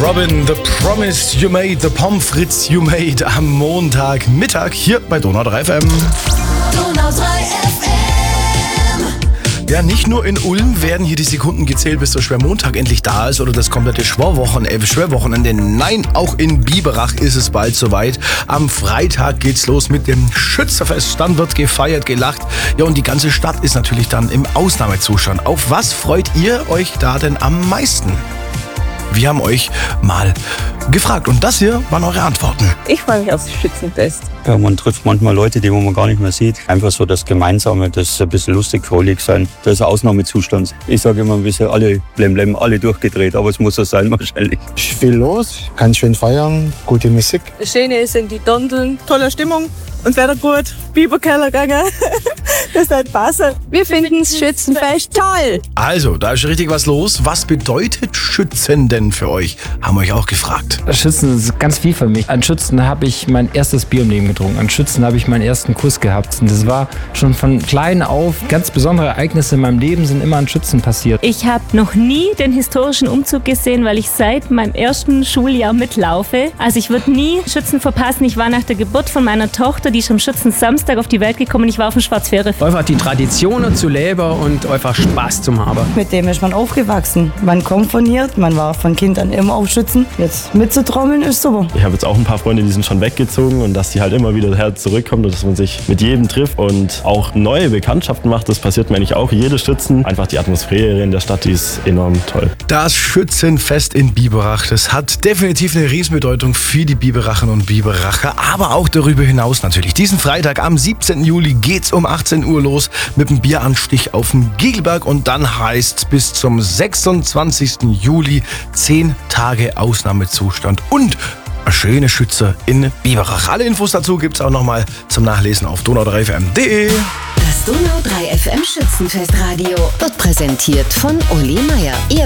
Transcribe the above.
Robin, The Promise You Made, The Pommes Frites You Made am Montagmittag hier bei Donau 3 FM. Donau 3 FM. Ja, nicht nur in Ulm werden hier die Sekunden gezählt, bis der Schwermontag endlich da ist oder das komplette Schwörwochenende. Nein, auch in Biberach ist es bald soweit. Am Freitag geht's los mit dem Schützenfest. Dann wird gefeiert, gelacht. Ja, und die ganze Stadt ist natürlich dann im Ausnahmezustand. Auf was freut ihr euch da denn am meisten? Wir haben euch mal gefragt und das hier waren eure Antworten. Ich freue mich aufs Schützenfest. Ja, man trifft manchmal Leute, die man gar nicht mehr sieht. Einfach so das Gemeinsame, das ein bisschen lustig, fröhlich sein. Das ist ein Ausnahmezustand. Ich sage immer, wir sind alle blemblem, alle durchgedreht, aber es muss so sein wahrscheinlich. Viel los, kann schön feiern, gute Musik. Das Schöne sind die Dondeln, tolle Stimmung und Wetter gut, Biberkeller gegangen. Das hat passen. Wir finden das Schützenfest toll. Also, da ist richtig was los. Was bedeutet Schützen denn für euch? Haben wir euch auch gefragt. Schützen ist ganz viel für mich. An Schützen habe ich mein erstes Bier im Leben getrunken. An Schützen habe ich meinen ersten Kuss gehabt. Und das war schon von klein auf. Ganz besondere Ereignisse in meinem Leben sind immer an Schützen passiert. Ich habe noch nie den historischen Umzug gesehen, weil ich seit meinem ersten Schuljahr mitlaufe. Also ich würde nie Schützen verpassen. Ich war nach der Geburt von meiner Tochter, die ist am Schützensamstag auf die Welt gekommen. Ich war auf dem Schwarzfähre. Einfach die Traditionen zu leben und einfach Spaß zu haben. Mit dem ist man aufgewachsen. Man komponiert, man war von Kind an immer auf Schützen. Jetzt mitzutrommeln ist super. Ich habe jetzt auch ein paar Freunde, die sind schon weggezogen und dass die halt immer wieder her zurückkommen und dass man sich mit jedem trifft und auch neue Bekanntschaften macht. Das passiert mir eigentlich auch jedes Schützen. Einfach die Atmosphäre in der Stadt, die ist enorm toll. Das Schützenfest in Biberach, das hat definitiv eine Riesenbedeutung für die Biberacherinnen und Biberacher, aber auch darüber hinaus natürlich. Diesen Freitag am 17. Juli geht's um 18 Uhr los mit dem Bieranstich auf dem Giegelberg und dann heißt bis zum 26. Juli 10 Tage Ausnahmezustand und eine schöne Schütze in Biberach. Alle Infos dazu gibt's auch nochmal zum Nachlesen auf donau3fm.de. Das Donau 3 FM Schützenfestradio wird präsentiert von Uli Meier.